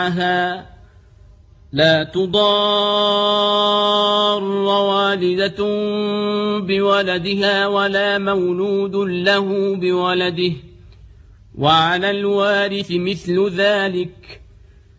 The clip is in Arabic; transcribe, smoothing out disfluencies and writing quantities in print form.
لا تضار والدة بولدها ولا مولود له بولده، وعلى الوارث مثل ذلك،